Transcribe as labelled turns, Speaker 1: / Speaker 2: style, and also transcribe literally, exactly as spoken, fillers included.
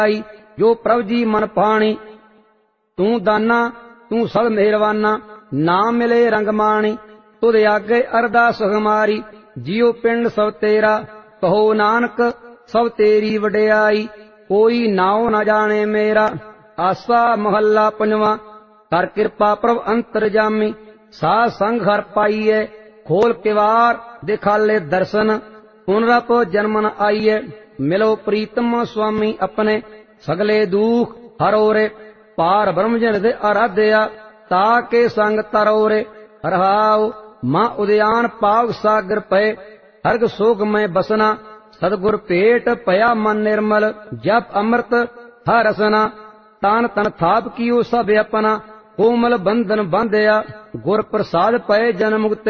Speaker 1: आई जो प्रभ जी मन पाणी। तू दाना तू सब मेहरवाना, नाम मिले रंग माणी। तुद आगे अरदास हमारी, जियो पिंड सब तेरा। कहो नानक सब तेरी वडियाई, कोई नाव न जाने मेरा। आसा महला पंजवा। कर कृपा प्रभ अंतरजामी, साध संग हर पाइए। खोल किवार दिखाले दर्शन, पुनरप जन्म न आइए। मिलो प्रीतम स्वामी अपने, सगले दुख हरो रे। पार ब्रह्म जन दे आराध्या, ताके संग तरो रे। रहाओ मां उद्यान पाव सागर पे, हर्ग सोग में बसना। सदगुर पेट पया मन निर्मल, जप अमृत हर रसना। तान तन थाप कियो सब अपना, कोमल बंधन बांधया। गुर प्रसाद पय जन मुक्ति,